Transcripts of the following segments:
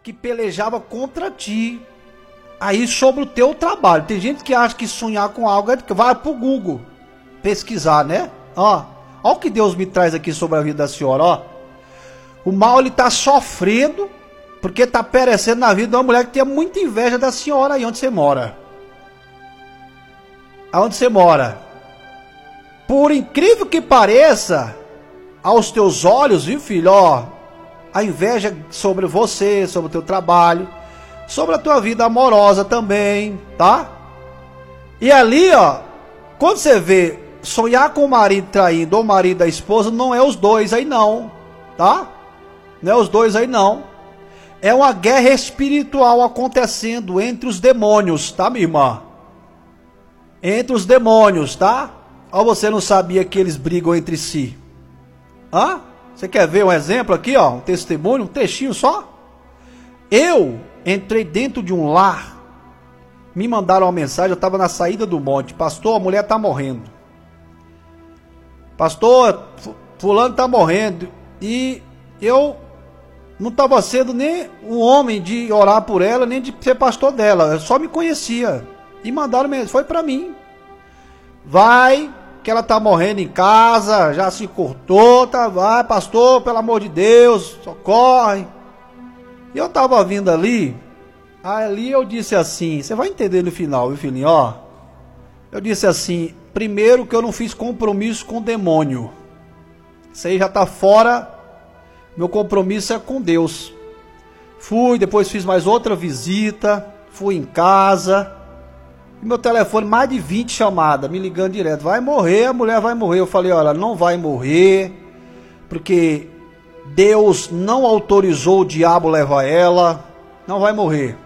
que pelejava contra ti. Aí sobre o teu trabalho. Tem gente que acha que sonhar com algo é que vai pro Google pesquisar, né? Ó o que Deus me traz aqui sobre a vida da senhora, ó. O mal, ele tá sofrendo porque tá perecendo na vida de uma mulher que tem muita inveja da senhora aí onde você mora. Aonde você mora. Por incrível que pareça, aos teus olhos, viu, filho, ó, a inveja sobre você, sobre o teu trabalho, sobre a tua vida amorosa também, tá? E ali, ó, quando você vê sonhar com o marido traindo ou o marido da esposa, não é os dois aí não, tá? Não é os dois aí não. É uma guerra espiritual acontecendo entre os demônios, tá, minha irmã? Entre os demônios, tá? Ou você não sabia que eles brigam entre si? Hã? Você quer ver um exemplo aqui, ó? Um testemunho, um textinho só? Eu entrei dentro de um lar, me mandaram uma mensagem, eu estava na saída do monte. Pastor, a mulher está morrendo. Pastor, fulano está morrendo. E eu não estava sendo nem um homem de orar por ela, nem de ser pastor dela. Eu só me conhecia. E mandaram mensagem, foi para mim. Vai, que ela está morrendo em casa, já se cortou, tá? Vai, pastor, pelo amor de Deus, socorre. E eu estava vindo ali eu disse assim, você vai entender no final, viu, filhinho, ó. Eu disse assim, primeiro que eu não fiz compromisso com o demônio. Isso aí já está fora, meu compromisso é com Deus. Fui, depois fiz mais outra visita, fui em casa, e meu telefone, mais de 20 chamadas, me ligando direto, vai morrer, a mulher vai morrer. Eu falei, olha, não vai morrer, porque Deus não autorizou o diabo levar ela, não vai morrer.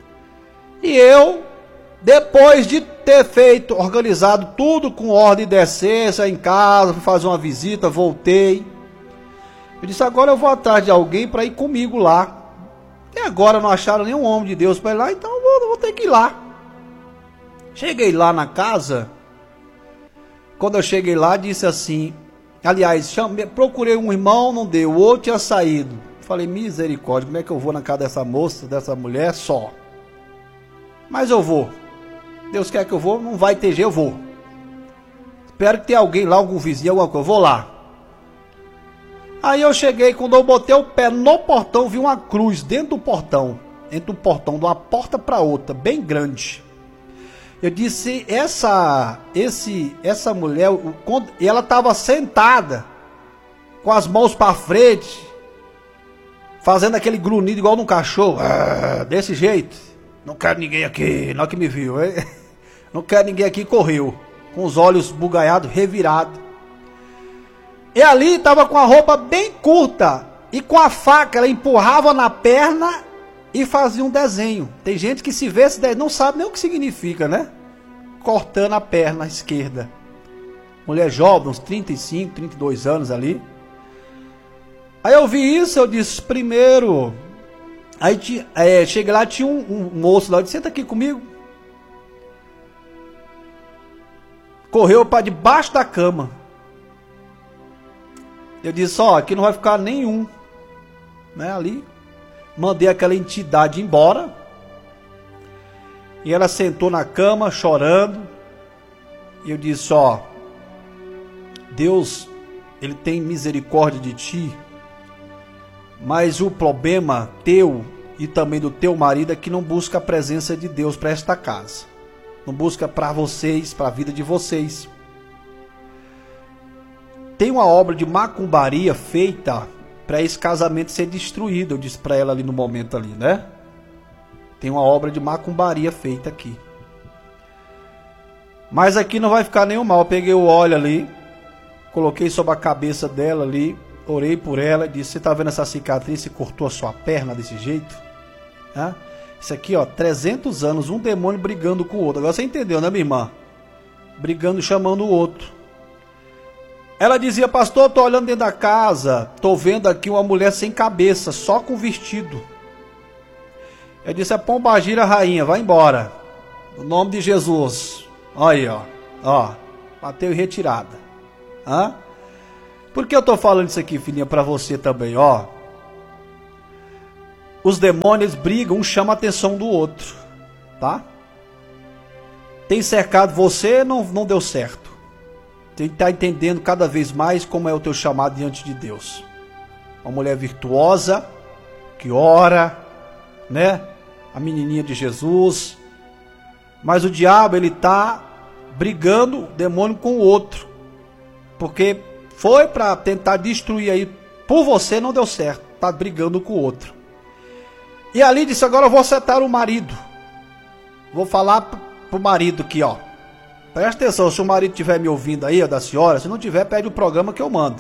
E eu, depois de ter organizado tudo com ordem e decência em casa, fui fazer uma visita, voltei. Eu disse, agora eu vou atrás de alguém para ir comigo lá. E agora não acharam nenhum homem de Deus para ir lá, então eu vou ter que ir lá. Cheguei lá na casa, quando eu cheguei lá, disse assim, aliás, procurei um irmão, não deu, o outro tinha saído. Falei, misericórdia, como é que eu vou na casa dessa moça, dessa mulher só? Mas eu vou. Deus quer que eu vou, não vai ter jeito, eu vou. Espero que tenha alguém lá, algum vizinho, alguma coisa, eu vou lá. Aí eu cheguei, quando eu botei o pé no portão, vi uma cruz dentro do portão. Entre o portão, de uma porta para outra, bem grande. Eu disse, essa mulher, ela estava sentada, com as mãos para frente, fazendo aquele grunhido igual num cachorro, desse jeito. Não quero ninguém aqui, não que me viu, não quero ninguém aqui, correu, com os olhos bugalhados, revirados. E ali estava com a roupa bem curta, e com a faca ela empurrava na perna e fazia um desenho. Tem gente que se vê esse desenho, não sabe nem o que significa, né? Cortando a perna esquerda. Mulher jovem, uns 35, 32 anos ali. Aí eu vi isso, eu disse, primeiro... Aí cheguei lá, tinha um moço lá, eu disse, senta aqui comigo. Correu para debaixo da cama. Eu disse, ó, aqui não vai ficar nenhum, né, ali. Mandei aquela entidade embora. E ela sentou na cama, chorando. E eu disse, ó, Deus, Ele tem misericórdia de ti. Mas o problema teu e também do teu marido é que não busca a presença de Deus para esta casa. Não busca para vocês, para a vida de vocês. Tem uma obra de macumbaria feita para esse casamento ser destruído. Eu disse para ela ali no momento ali, né? Tem uma obra de macumbaria feita aqui. Mas aqui não vai ficar nenhum mal. Eu peguei o óleo ali, coloquei sobre a cabeça dela ali, orei por ela, disse, você está vendo essa cicatriz, você cortou a sua perna desse jeito? Hã? Isso aqui, ó, 300 anos, um demônio brigando com o outro. Agora você entendeu, né, minha irmã? Brigando, chamando o outro. Ela dizia, pastor, estou olhando dentro da casa, estou vendo aqui uma mulher sem cabeça, só com vestido. Eu disse, é pombagira rainha, vai embora. No nome de Jesus. Olha aí, ó, bateu em retirada. Hã? Por que eu estou falando isso aqui, filhinha, para você também, ó? os demônios brigam, um chama a atenção do outro, tá? Tem cercado você, não deu certo. Tem que estar entendendo cada vez mais como é o teu chamado diante de Deus. Uma mulher virtuosa, que ora, né? A menininha de Jesus. Mas o diabo, ele está brigando, o demônio, com o outro. Porque foi para tentar destruir aí, por você não deu certo. Está brigando com o outro. E ali disse, agora eu vou acertar o marido. Vou falar pro marido aqui, ó. Presta atenção, se o marido estiver me ouvindo aí, ó, da senhora, se não tiver, pede o programa que eu mando.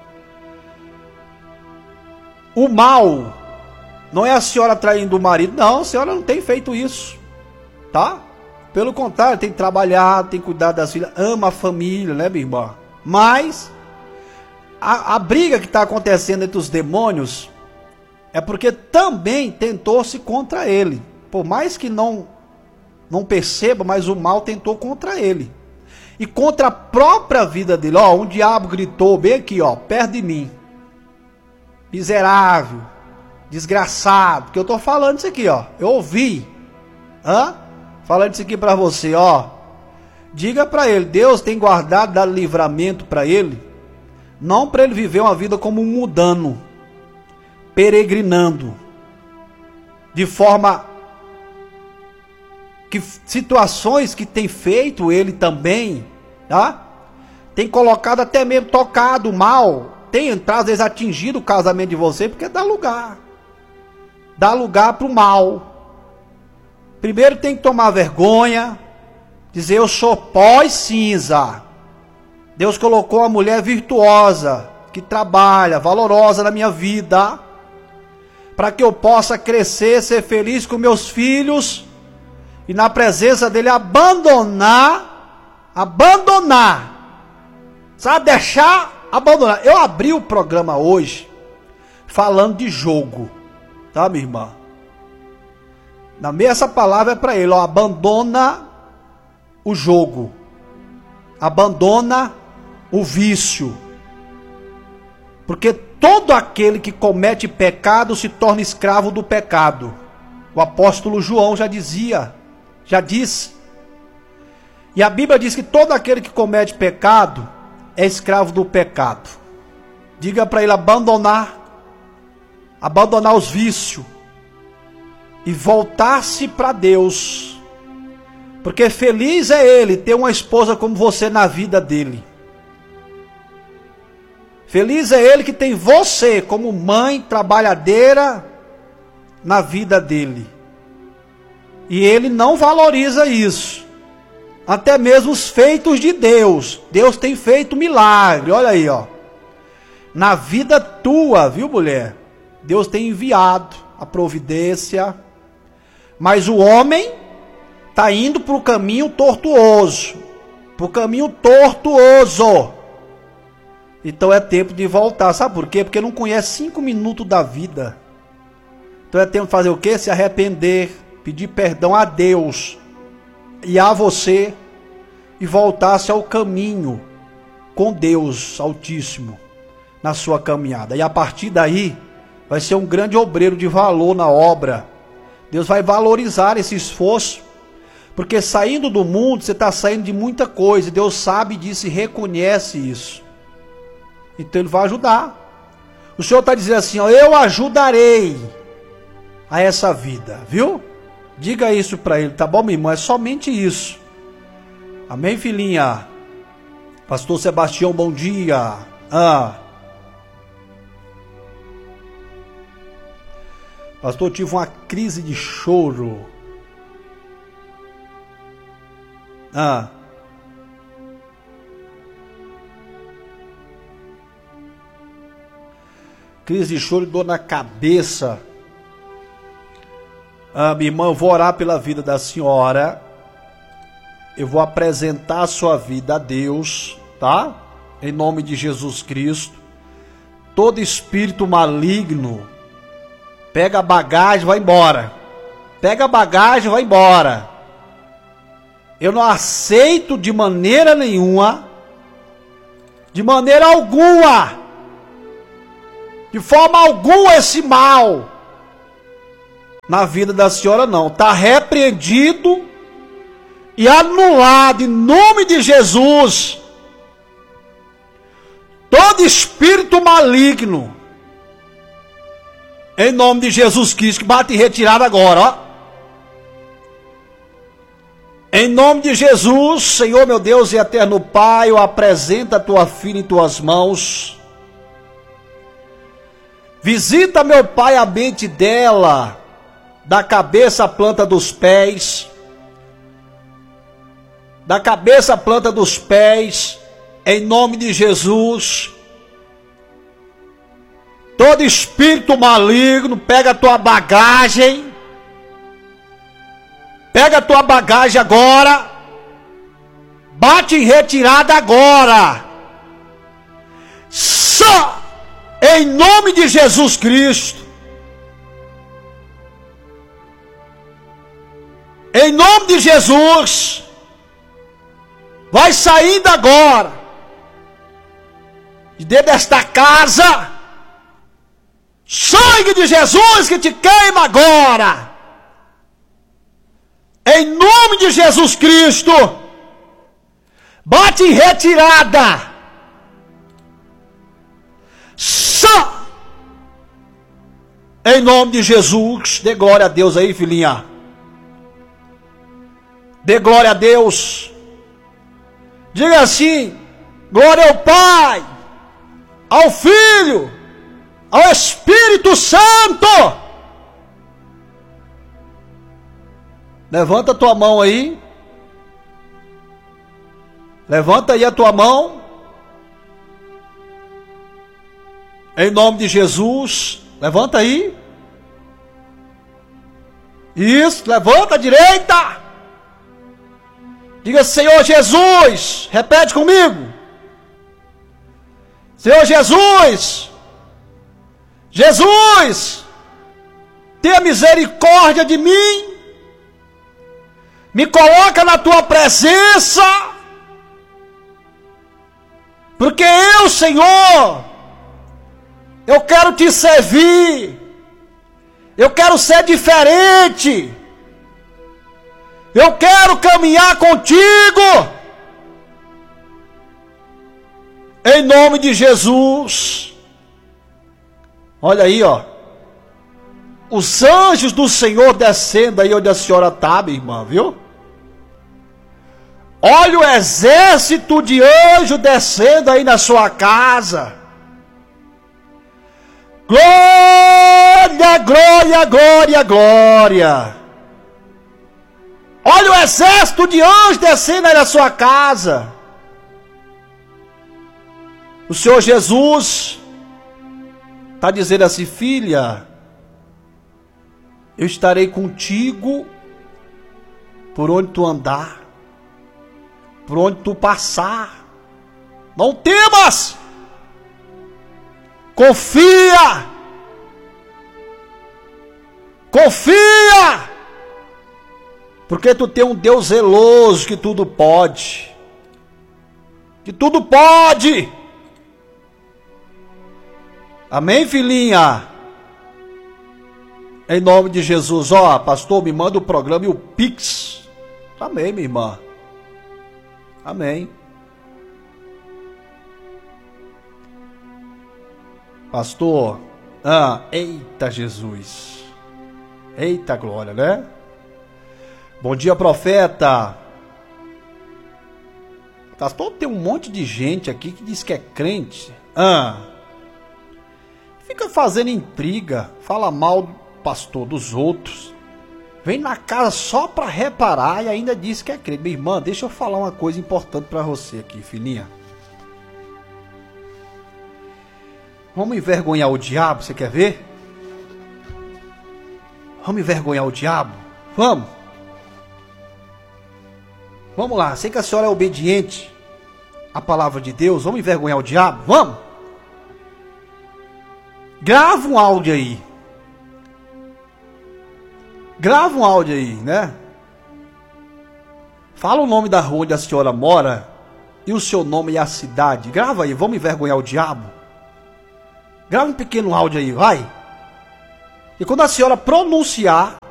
O mal não é a senhora traindo o marido, não, a senhora não tem feito isso, tá? Pelo contrário, tem trabalhado, tem cuidado das filhas, ama a família, né, minha irmã? Mas a briga que está acontecendo entre os demônios é porque também tentou-se contra ele. Por mais que não perceba, mas o mal tentou contra ele. E contra a própria vida dele. Ó, um diabo gritou bem aqui, ó, perto de mim. Miserável, desgraçado. Que eu tô falando isso aqui, ó. Eu ouvi. Falando isso aqui para você, ó. Diga para ele, Deus tem guardado, dado livramento para ele. Não para ele viver uma vida como um mundano, peregrinando. De forma que situações que tem feito ele também, tá? Tem colocado até mesmo tocado mal, tem entrado, às vezes atingido o casamento de você, porque dá lugar para o mal. Primeiro tem que tomar vergonha, dizer eu sou pó e cinza. Deus colocou uma mulher virtuosa, que trabalha, valorosa na minha vida, para que eu possa crescer, ser feliz com meus filhos, e na presença dele abandonar, sabe, deixar, abandonar. Eu abri o programa hoje falando de jogo, tá, minha irmã? Essa palavra é para ele, ó, abandona o jogo, abandona o vício, porque todo aquele que comete pecado se torna escravo do pecado. O apóstolo João já disse. E a Bíblia diz que todo aquele que comete pecado é escravo do pecado. Diga para ele abandonar os vícios e voltar-se para Deus. Porque feliz é ele ter uma esposa como você na vida dele. Feliz é ele que tem você como mãe trabalhadeira na vida dele. E ele não valoriza isso. Até mesmo os feitos de Deus. Deus tem feito milagre. Olha aí, ó. Na vida tua, viu, mulher? Deus tem enviado a providência. Mas o homem está indo para o caminho tortuoso. Então é tempo de voltar. Sabe por quê? Porque não conhece 5 minutos da vida. Então é tempo de fazer o quê? Se arrepender. Pedir perdão a Deus e a você e voltar-se ao caminho com Deus Altíssimo na sua caminhada. E a partir daí vai ser um grande obreiro de valor na obra. Deus vai valorizar esse esforço, porque saindo do mundo você está saindo de muita coisa. Deus sabe disso e reconhece isso. Então Ele vai ajudar. O Senhor está dizendo assim, ó, eu ajudarei a essa vida, viu? Diga isso para ele, tá bom, meu irmão? É somente isso. Amém, filhinha? Pastor Sebastião, bom dia. Pastor, eu tive uma crise de choro. Crise de choro e dor na cabeça. Minha irmã, eu vou orar pela vida da senhora. Eu vou apresentar a sua vida a Deus, tá? Em nome de Jesus Cristo. Todo espírito maligno, pega a bagagem, vai embora. Pega a bagagem, vai embora. Eu não aceito de maneira nenhuma, de maneira alguma, de forma alguma esse mal. na vida da senhora não. Está repreendido e anulado em nome de Jesus todo espírito maligno. Em nome de Jesus Cristo, que bate retirado agora, ó. Em nome de Jesus, Senhor meu Deus e eterno Pai, eu apresento a tua filha em tuas mãos. Visita, meu Pai, a mente dela, da cabeça à planta dos pés, da cabeça à planta dos pés, em nome de Jesus. Todo espírito maligno, pega a tua bagagem, agora, bate em retirada agora, só em nome de Jesus Cristo. Em nome de Jesus, vai saindo agora, de dentro desta casa, sangue de Jesus que te queima agora, em nome de Jesus Cristo, bate em retirada, só em nome de Jesus. Dê glória a Deus aí, filhinha. Dê glória a Deus. Diga assim: glória ao Pai, ao Filho, ao Espírito Santo. Levanta a tua mão aí. Levanta aí a tua mão. Em nome de Jesus. Levanta aí. Isso, levanta a direita. Diga: Senhor Jesus. Repete comigo. Senhor Jesus. Jesus, tenha misericórdia de mim. Me coloca na tua presença. Porque eu, Senhor, eu quero te servir. Eu quero ser diferente. Eu quero caminhar contigo. Em nome de Jesus. Olha aí, ó. Os anjos do Senhor descendo aí onde a senhora está, minha irmã, viu? Olha o exército de anjos descendo aí na sua casa. Glória, glória, glória, glória. Olha o exército de anjos descendo aí na sua casa. O Senhor Jesus está dizendo assim: filha, eu estarei contigo por onde tu andar, por onde tu passar. Não temas, confia, confia, porque tu tem um Deus zeloso que tudo pode, que tudo pode. Amém, filhinha? Em nome de Jesus. Ó, pastor, me manda o programa e o Pix. Amém, minha irmã. Amém. Pastor. Eita Jesus. Eita glória, né? Bom dia, profeta. Pastor, tem um monte de gente aqui que diz que é crente. Fica fazendo intriga, fala mal do pastor, dos outros. Vem na casa só para reparar e ainda diz que é crente. Minha irmã, deixa eu falar uma coisa importante para você aqui, filhinha. Vamos envergonhar o diabo, você quer ver? Vamos envergonhar o diabo? Vamos. Vamos lá, sei que a senhora é obediente à palavra de Deus. Vamos envergonhar o diabo? Vamos. Grava um áudio aí. Grava um áudio aí, né? Fala o nome da rua onde a senhora mora e o seu nome e a cidade. Grava aí, vamos envergonhar o diabo. Grava um pequeno áudio aí, vai. E quando a senhora pronunciar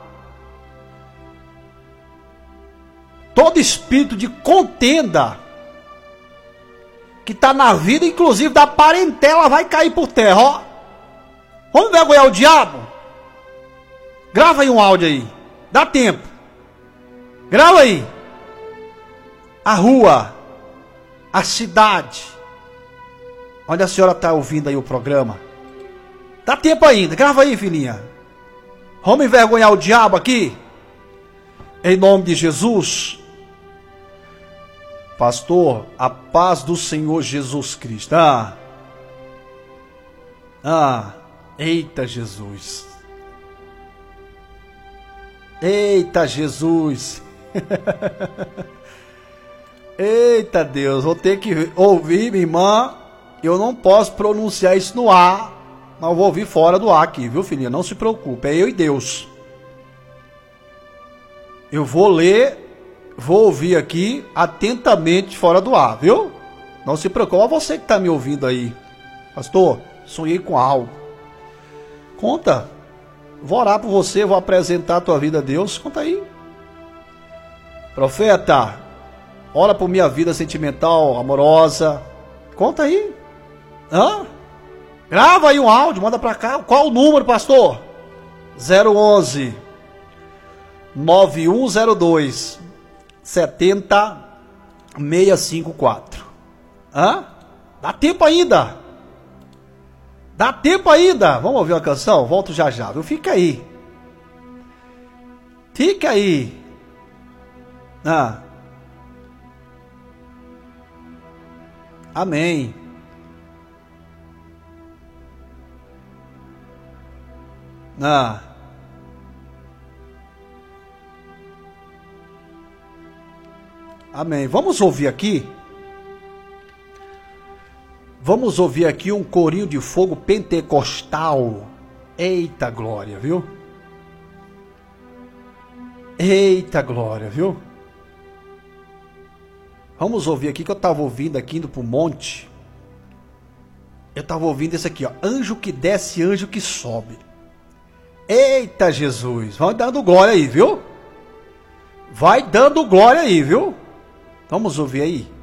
todo espírito de contenda que está na vida, inclusive da parentela, vai cair por terra, ó. Vamos envergonhar o diabo? Grava aí um áudio aí. Dá tempo. Grava aí. A rua, a cidade, onde a senhora está ouvindo aí o programa. Dá tempo ainda. Grava aí, filhinha. Vamos envergonhar o diabo aqui? Em nome de Jesus. Pastor, a paz do Senhor Jesus Cristo. Eita Jesus. Eita Jesus. Eita Deus, vou ter que ouvir, minha irmã. Eu não posso pronunciar isso no ar, mas eu vou ouvir fora do ar aqui, viu, filhinha? Não se preocupe, é eu e Deus. Eu vou ler, vou ouvir aqui atentamente fora do ar, viu? Não se preocupe, é você que está me ouvindo aí. Pastor, sonhei com algo. Conta. Vou orar por você, vou apresentar a tua vida a Deus. Conta aí. Profeta, ora por minha vida sentimental, amorosa. Conta aí. Grava aí um áudio, manda pra cá. Qual o número, pastor? 011 9102 70654. Dá tempo ainda. Dá tempo ainda. Vamos ouvir uma canção? Volto já já, viu? Fica aí. Fica aí. Amém. Amém. Vamos ouvir aqui. Vamos ouvir aqui um corinho de fogo pentecostal. Eita glória, viu? Eita glória, viu? Vamos ouvir aqui que eu estava ouvindo aqui indo para o monte. Eu estava ouvindo esse aqui, ó. Anjo que desce, anjo que sobe. Eita Jesus. Vai dando glória aí, viu? Vai dando glória aí, viu? Vamos ouvir aí.